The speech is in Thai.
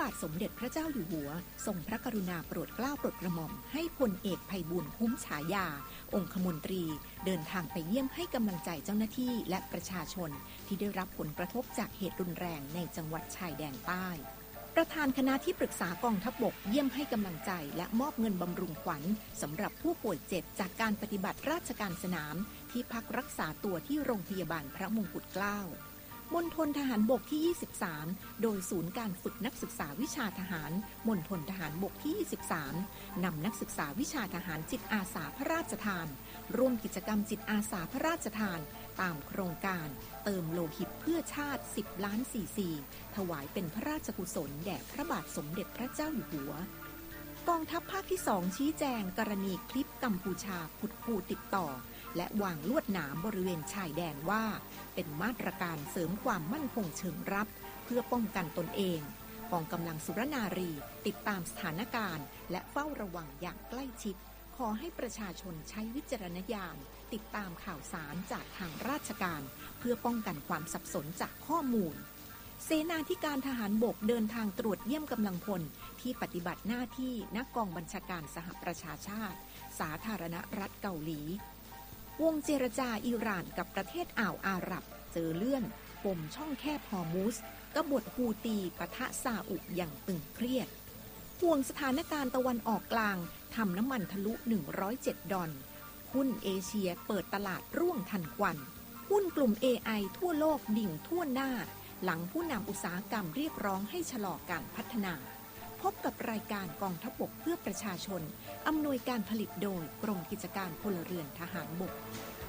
บาทสมเด็จพระเจ้าอยู่หัวทรงพระกรุณาโปรดเกล้าโปรดกระหม่อมให้พลเอกไพบูลย์คุ้มฉายาองคมนตรีเดินทางไปเยี่ยมให้กำลังใจเจ้าหน้าที่และประชาชนที่ได้รับผลกระทบจากเหตุรุนแรงในจังหวัดชายแดนใต้ประธานคณะที่ปรึกษากองทัพบกเยี่ยมให้กำลังใจและมอบเงินบำรุงขวัญสำหรับผู้ป่วยเจ็บจากการปฏิบัติราชการสนามที่พักรักษาตัวที่โรงพยาบาลพระมงกุฎเกล้ามณฑลทหารบกที่ 23 โดยศูนย์การฝึกนักศึกษาวิชาทหารมณฑลทหารบกที่ 23 นำนักศึกษาวิชาทหารจิตอาสาพระราชทานร่วมกิจกรรมจิตอาสาพระราชทานตามโครงการเติมโลหิตเพื่อชาติ10 ล้านซีซีถวายเป็นพระราชกุศลแด่พระบาทสมเด็จพระเจ้าอยู่หัวกองทัพภาคที่ 2 ชี้แจงกรณีคลิปกัมพูชาขุดคูติดต่อและวางลวดหนามบริเวณชายแดนว่าเป็นมาตรการเสริมความมั่นคงเชิงรับเพื่อป้องกันตนเองกองกำลังสุรนารีติดตามสถานการณ์และเฝ้าระวังอย่างใกล้ชิดขอให้ประชาชนใช้วิจารณญาณติดตามข่าวสารจากทางราชการเพื่อป้องกันความสับสนจากข้อมูลเสนาธิการทหารบกเดินทางตรวจเยี่ยมกำลังพลที่ปฏิบัติหน้าที่ณกองบัญชาการสหประชาชาติสาธารณรัฐเกาหลีวงเจรจาอิหร่านกับประเทศอ่าวอาหรับเจอเลื่อนปมช่องแคบฮอร์มุซกบฏฮูตีปะทะซาอุอย่างตึงเครียดห่วงสถานการณ์ตะวันออกกลางทำน้ำมันทะลุ$107หุ้นเอเชียเปิดตลาดร่วงทันควันหุ้นกลุ่ม AI ทั่วโลกดิ่งท่วหน้าหลังผู้นำอุตสาหกรรมเรียกร้องให้ชะลอการพัฒนาพบกับรายการกองทัพบกเพื่อประชาชนอำนวยการผลิตโดยกรมกิจการพลเรือนทหารบก